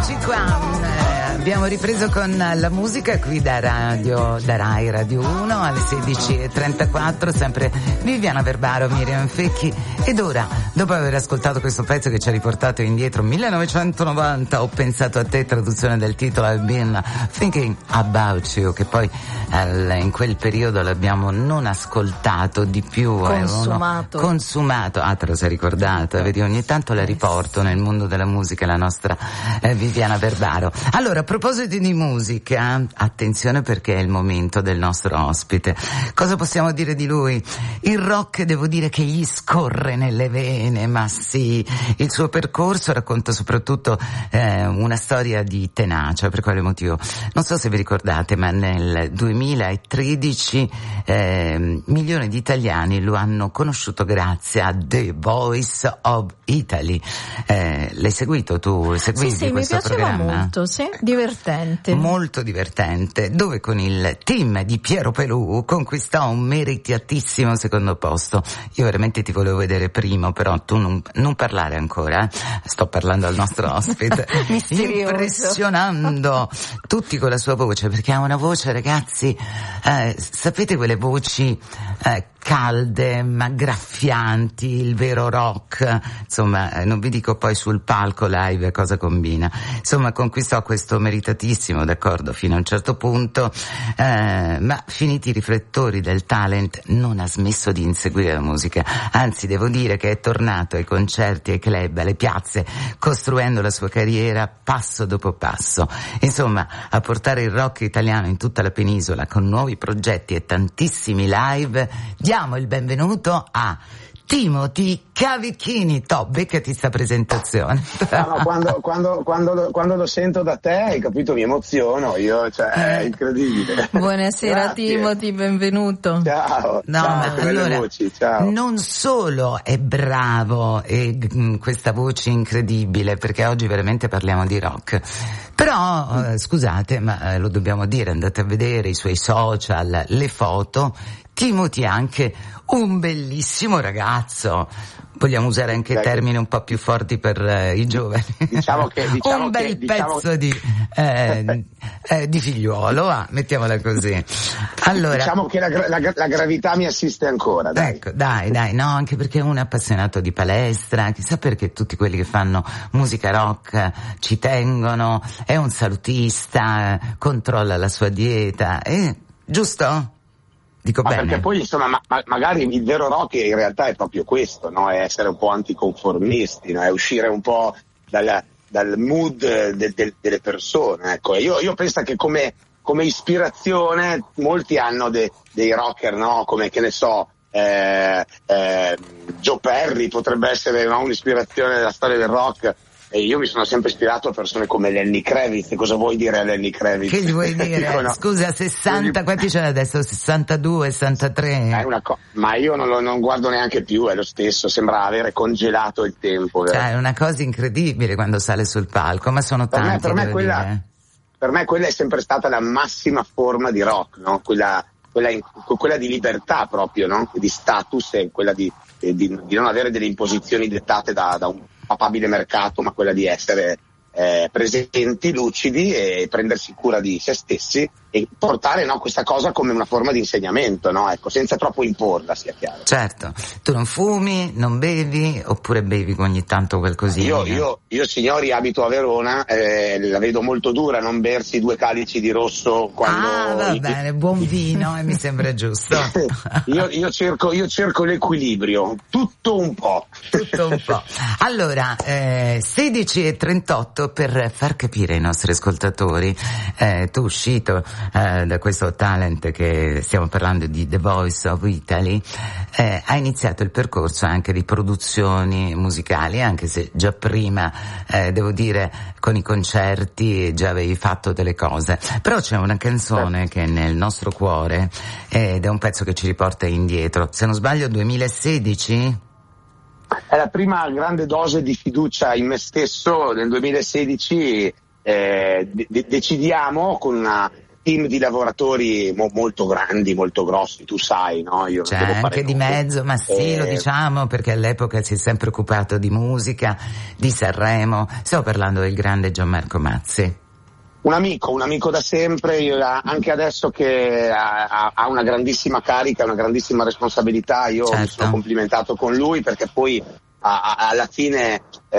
Eccoci qua. Abbiamo ripreso con la musica qui da Rai Radio 1 alle 16:34, sempre Viviana Verbaro, Miriam Fecchi. Ed ora, dopo aver ascoltato questo pezzo che ci ha riportato indietro 1990, Ho pensato a te, traduzione del titolo I've been thinking about you, che poi in quel periodo l'abbiamo non ascoltato di più, consumato. Ah, te lo sei ricordato, vedi, ogni tanto la riporto nel mondo della musica, la nostra Viviana Verbaro. Allora, a proposito di musica, attenzione perché è il momento del nostro ospite. Cosa possiamo dire di lui? Il rock, devo dire che gli scorre nelle vene, ma sì, il suo percorso racconta soprattutto una storia di tenacia. Per quale motivo? Non so se vi ricordate, ma nel 2013 milioni di italiani lo hanno conosciuto grazie a The Voice of Italy. L'hai seguito tu? Seguivi sì, questo mi piaceva programma? molto, sì, divertente. Molto divertente, dove con il team di Piero Pelù conquistò un meritatissimo secondo posto. Io veramente ti volevo vedere primo, però tu non parlare ancora, sto parlando al nostro ospite. Impressionando tutti con la sua voce, perché ha una voce, ragazzi, sapete quelle voci calde ma graffianti, il vero rock, insomma, non vi dico poi sul palco live cosa combina. Insomma, conquistò questo meritatissimo, d'accordo, fino a un certo punto, ma finiti i riflettori del talent non ha smesso di inseguire la musica, anzi devo dire che è tornato ai concerti, ai club, alle piazze, costruendo la sua carriera passo dopo passo. Insomma, a portare il rock italiano in tutta la penisola con nuovi progetti e tantissimi live. Diamo il benvenuto a Timothy Cavicchini. Beccati sta presentazione. No, quando lo sento da te, hai capito, mi emoziono io, è incredibile. Buonasera. Grazie. Timothy, benvenuto. Ciao. No, ciao, ma che belle allora, voci, ciao. Non solo è bravo e questa voce incredibile, perché oggi veramente parliamo di rock, però scusate, ma lo dobbiamo dire, andate a vedere i suoi social, le foto. Timothy è anche un bellissimo ragazzo. Vogliamo usare anche termini un po' più forti per i giovani. Diciamo un bel pezzo di figliuolo, mettiamola così. Allora, diciamo che la gravità mi assiste ancora. Dai. Ecco, dai, no, anche perché uno è appassionato di palestra, chissà perché tutti quelli che fanno musica rock ci tengono, è un salutista, controlla la sua dieta, giusto? Dico bene. Perché poi insomma magari il vero rock in realtà è proprio questo, no? È essere un po' anticonformisti, no? È uscire un po' dal mood delle persone, ecco. E io penso che come ispirazione molti hanno dei rocker, no? Come, che ne so, Joe Perry potrebbe essere, no? Un'ispirazione della storia del rock. E io mi sono sempre ispirato a persone come Lenny Kravitz. Cosa vuoi dire a Lenny Kravitz? Che gli vuoi dire? No. Scusa, 60, quanti ce n'è adesso? 62, 63? Ma io non guardo neanche più, è lo stesso, sembra avere congelato il tempo. Cioè, è una cosa incredibile quando sale sul palco, ma sono tanti, per me quella è sempre stata la massima forma di rock, no? Quella di libertà proprio, no? Di status, e quella di non avere delle imposizioni dettate da un papabile mercato, ma quella di essere presenti, lucidi e prendersi cura di se stessi e portare, no, questa cosa come una forma di insegnamento, no? Ecco, senza troppo imporla, sia chiaro. Certo, tu non fumi, non bevi, oppure bevi ogni tanto qualcosina? Io signori abito a Verona, la vedo molto dura non bersi 2 calici di rosso quando... va bene, buon vino, mi sembra giusto. io cerco l'equilibrio, tutto un po'. Allora, 16:38, per far capire ai nostri ascoltatori, tu uscito da questo talent che stiamo parlando di The Voice of Italy, ha iniziato il percorso anche di produzioni musicali, anche se già prima, devo dire, con i concerti già avevi fatto delle cose, però c'è una canzone che è nel nostro cuore ed è un pezzo che ci riporta indietro, se non sbaglio 2016? È la prima grande dose di fiducia in me stesso. Nel 2016 decidiamo con team di lavoratori molto grandi, molto grossi, tu sai, no? Io c'è non devo fare anche di mezzo, ma sì, lo diciamo, perché all'epoca si è sempre occupato di musica, di Sanremo. Stiamo parlando del grande Gianmarco Mazzi. Un amico da sempre, anche adesso che ha una grandissima carica, una grandissima responsabilità, io mi sono complimentato con lui perché poi alla fine